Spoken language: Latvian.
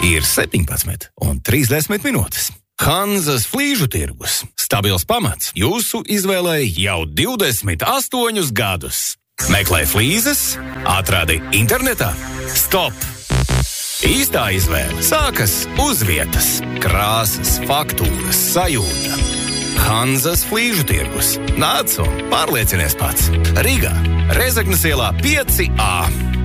ir 17 un 30 minūtes. Hanzas flīžu tirgus. Stabils pamats jūsu izvēlei jau 28 gadus. Meklē flīzes, atradi internetā. Stop! Īstā izvēle sākas uz vietas. Krāsas, faktūras, sajūta. Hanzas flīžu tirgus. Nāc un pārliecinies pats. Rīgā, Rezeknes ielā 5A.